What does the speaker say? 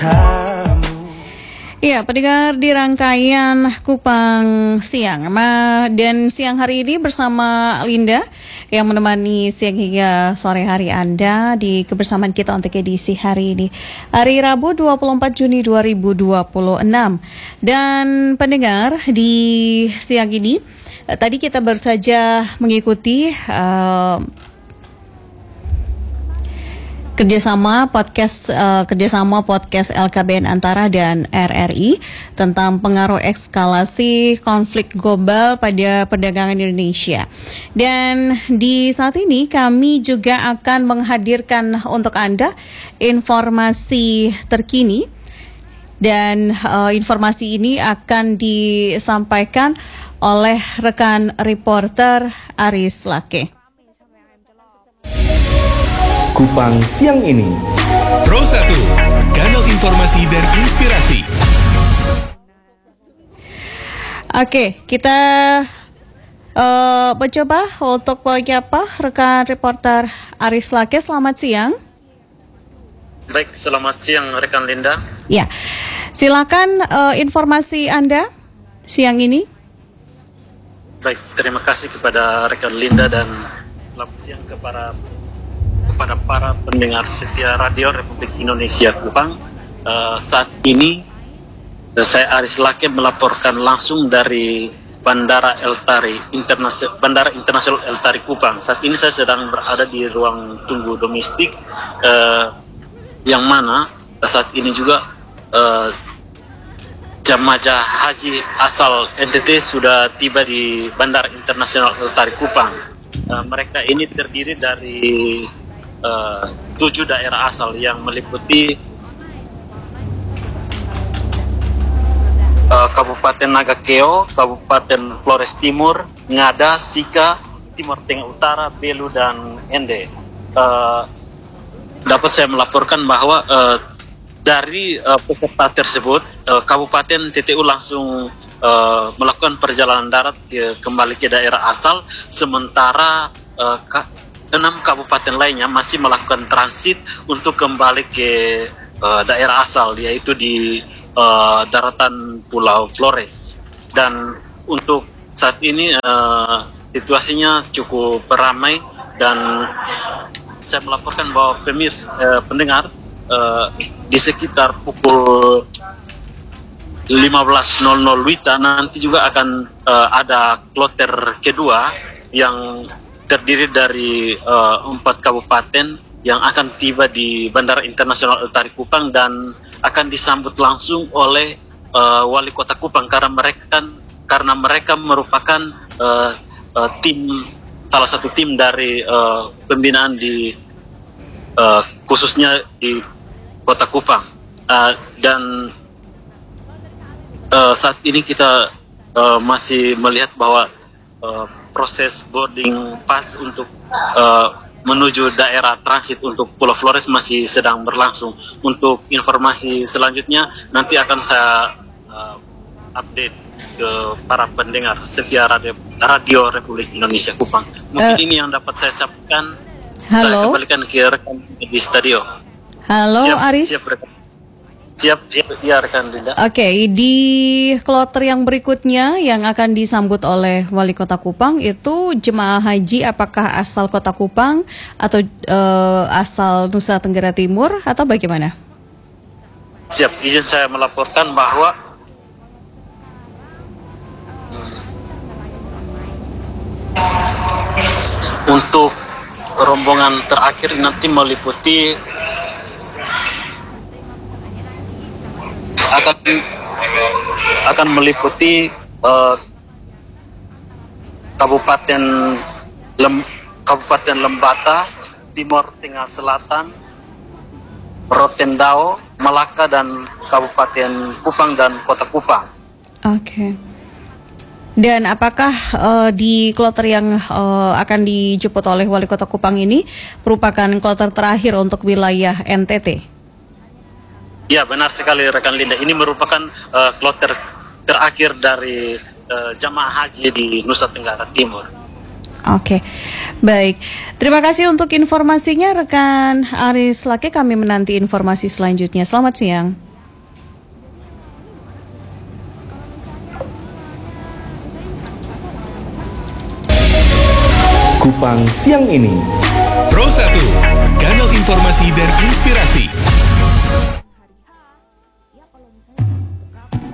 Ya, pendengar di rangkaian Kupang Siang. Dan siang hari ini bersama Linda yang menemani siang hingga sore hari Anda di kebersamaan kita untuk edisi hari ini. Hari Rabu 24 Juni 2026. Dan pendengar di siang ini, tadi kita baru saja mengikuti kerjasama podcast LKBN Antara dan RRI tentang pengaruh eskalasi konflik global pada perdagangan Indonesia. Dan di saat ini kami juga akan menghadirkan untuk Anda informasi terkini, dan informasi ini akan disampaikan oleh rekan reporter Aris Lake. Kupang Siang ini. Pro 1, kanal informasi dan inspirasi. Oke, kita mencoba untuk menyapa rekan reporter Aris Lake. Selamat siang. Baik, selamat siang rekan Linda. Ya, silakan informasi Anda siang ini. Baik, terima kasih kepada rekan Linda dan selamat siang kepada para pendengar setia Radio Republik Indonesia Kupang. Saat ini saya Aris Lake melaporkan langsung dari Bandara Internasional El Tari Kupang. Saat ini saya sedang berada di ruang tunggu domestik, yang mana saat ini juga jemaah haji asal NTT sudah tiba di Bandara Internasional El Tari Kupang. Mereka ini terdiri dari 7 daerah asal yang meliputi Kabupaten Nagakeo, Kabupaten Flores Timur, Ngada, Sika, Timur Tengah Utara, Belu, dan Ende. Dapat saya melaporkan bahwa dari peserta tersebut, Kabupaten TTU langsung melakukan perjalanan darat kembali ke daerah asal, sementara 6 kabupaten lainnya masih melakukan transit untuk kembali ke daerah asal, yaitu di daratan Pulau Flores. Dan untuk saat ini situasinya cukup ramai, dan saya melaporkan bahwa pendengar di sekitar pukul 15.00 WITA nanti juga akan ada kloter kedua yang terdiri dari 4 kabupaten yang akan tiba di Bandara Internasional El Tari Kupang dan akan disambut langsung oleh Wali Kota Kupang karena mereka merupakan salah satu tim dari pembinaan di khususnya di Kota Kupang. Dan saat ini kita masih melihat bahwa proses boarding pass untuk menuju daerah transit untuk Pulau Flores masih sedang berlangsung. Untuk informasi selanjutnya nanti akan saya update ke para pendengar setia Radio Republik Indonesia Kupang. Mungkin ini yang dapat saya sampaikan. Saya kembalikan ke rekan di studio. Halo, Aris. Siap, ya rekan Linda. Oke, di kloter yang berikutnya yang akan disambut oleh Wali Kota Kupang itu jemaah haji apakah asal Kota Kupang atau asal Nusa Tenggara Timur atau bagaimana? Siap, izin saya melaporkan bahwa untuk rombongan terakhir nanti meliputi akan meliputi Kabupaten Lembata, Timur Tengah Selatan, Rotendao, Malaka, dan Kabupaten Kupang dan Kota Kupang. Oke. Dan apakah di kloter yang akan dijemput oleh Wali Kota Kupang ini merupakan kloter terakhir untuk wilayah NTT? Ya, benar sekali rekan Linda. Ini merupakan kloter terakhir dari jamaah haji di Nusa Tenggara Timur. Oke, baik. Terima kasih untuk informasinya rekan Aris Lake. Kami menanti informasi selanjutnya. Selamat siang. Kupang siang ini. Pro 1, kanal informasi dan inspirasi.